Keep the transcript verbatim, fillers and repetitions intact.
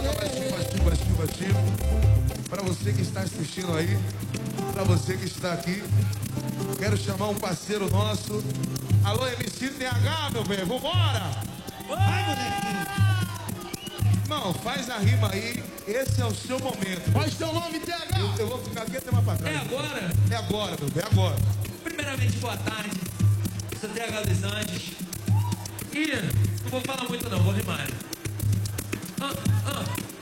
baixinho, baixinho, baixinho, baixinho. Pra você que está assistindo aí, pra você que está aqui, quero chamar um parceiro nosso. Alô, M C T H, meu velho, vambora! Vai, molequinho! Irmão, faz a rima aí, esse é o seu momento. Faz teu nome, T H! Eu, eu vou ficar aqui até mais pra trás. É agora? É agora, meu velho, é agora. Primeiramente, boa tarde. Eu sou T H dos Anjos. E não vou falar muito não, vou rimar. Ah, ah.